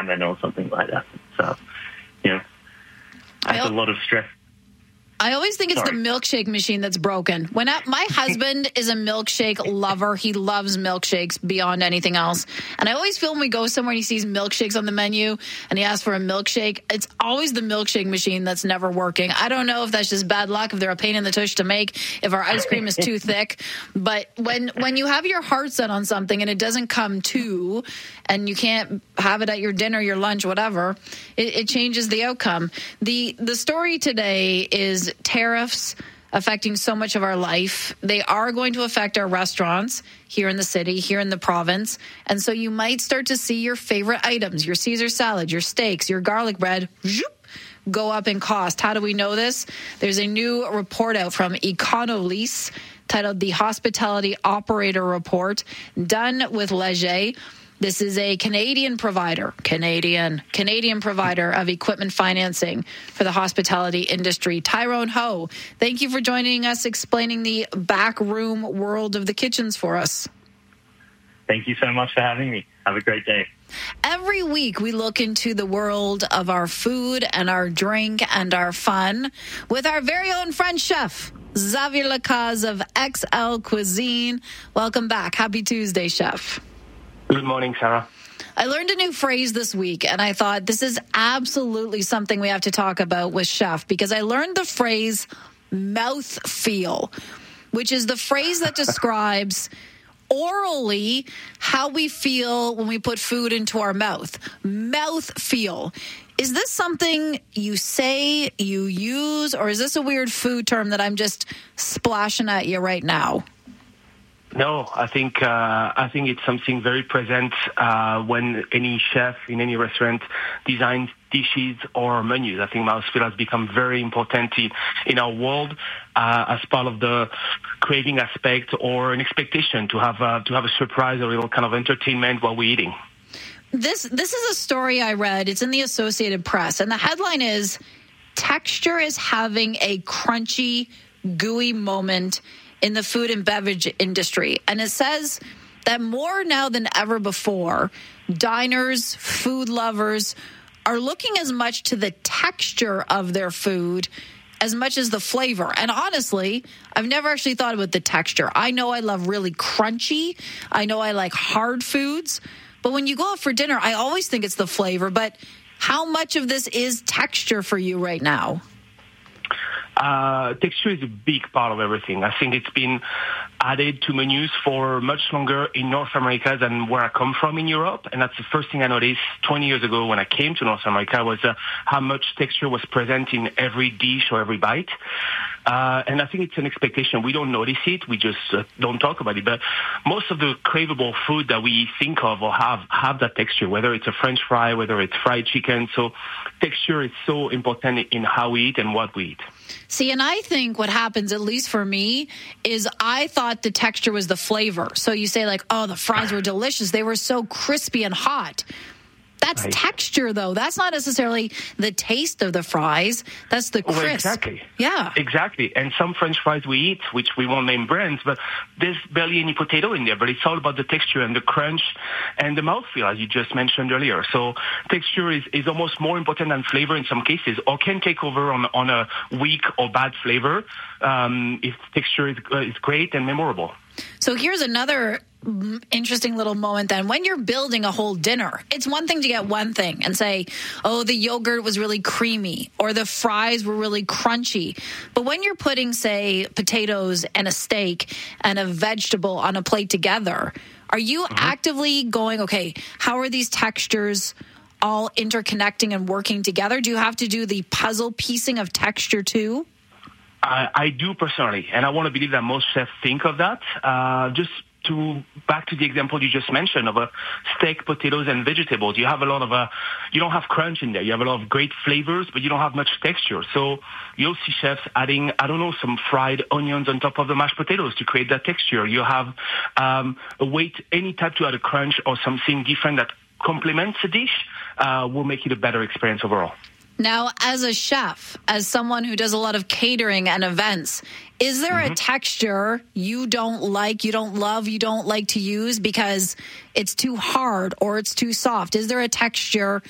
salmon or something like that. So, that's a lot of stress. I always think it's the milkshake machine that's broken. My husband is a milkshake lover. He loves milkshakes beyond anything else. And I always feel when we go somewhere and he sees milkshakes on the menu and he asks for a milkshake, it's always the milkshake machine that's never working. I don't know if that's just bad luck, if they're a pain in the tush to make, if our ice cream is too thick. But when you have your heart set on something and it doesn't come to, and you can't have it at your dinner, your lunch, whatever, it changes the outcome. The story today is tariffs affecting so much of our life. They are going to affect our restaurants here in the city, here in the province. And so you might start to see your favorite items, your Caesar salad, your steaks, your garlic bread, go up in cost. How do we know this? There's a new report out from Econolease titled the Hospitality Operator Report, done with Leger. This is a Canadian provider of equipment financing for the hospitality industry. Tyrone Ho, thank you for joining us, explaining the backroom world of the kitchens for us. Thank you so much for having me. Have a great day. Every week we look into the world of our food and our drink and our fun with our very own French chef, Xavier Lacaze of XL Cuisine. Welcome back. Happy Tuesday, Chef. Good morning, Sarah. I learned a new phrase this week, and I thought this is absolutely something we have to talk about with Chef, because I learned the phrase mouthfeel, which is the phrase that describes orally how we feel when we put food into our mouth. Mouthfeel. Is this something you say, you use, or is this a weird food term that I'm just splashing at you right now? No, I think it's something very present when any chef in any restaurant designs dishes or menus. I think mouthfeel has become very important in our world as part of the craving aspect or an expectation to have a surprise or a little kind of entertainment while we're eating. This is a story I read. It's in the Associated Press, and the headline is "Texture is having a crunchy, gooey moment in the food and beverage industry." And it says that more now than ever before, diners, food lovers are looking as much to the texture of their food as much as the flavor. And honestly, I've never actually thought about the texture. I know I love really crunchy. I know I like hard foods. But when you go out for dinner, I always think it's the flavor. But how much of this is texture for you right now? Texture is a big part of everything. I think it's been added to menus for much longer in North America than where I come from in Europe. And that's the first thing I noticed 20 years ago when I came to North America was how much texture was present in every dish or every bite. And I think it's an expectation. We don't notice it. We just don't talk about it. But most of the craveable food that we think of or have that texture, whether it's a French fry, whether it's fried chicken. So texture is so important in how we eat and what we eat. See, and I think what happens, at least for me, is I thought the texture was the flavor. So you say like, oh, the fries were delicious. They were so crispy and hot. That's right. Texture, though. That's not necessarily the taste of the fries. That's the crisp. Well, exactly. Yeah. Exactly. And some French fries we eat, which we won't name brands, but there's barely any potato in there. But it's all about the texture and the crunch and the mouthfeel, as you just mentioned earlier. So texture is almost more important than flavor in some cases, or can take over on a weak or bad flavor if texture is great and memorable. So here's another interesting little moment then. When you're building a whole dinner, it's one thing to get one thing and say, oh, the yogurt was really creamy or the fries were really crunchy. But when you're putting, say, potatoes and a steak and a vegetable on a plate together, are you actively going, okay, how are these textures all interconnecting and working together? Do you have to do the puzzle piecing of texture too? I do personally, and I want to believe that most chefs think of that. Back to the example you just mentioned of a steak, potatoes, and vegetables. You have a lot of you don't have crunch in there. You have a lot of great flavors, but you don't have much texture. So you'll see chefs adding, some fried onions on top of the mashed potatoes to create that texture. You have any type to add a crunch or something different that complements the dish will make it a better experience overall. Now, as a chef, as someone who does a lot of catering and events, is there a texture you don't like, you don't love, you don't like to use because it's too hard or it's too soft? Is there a texture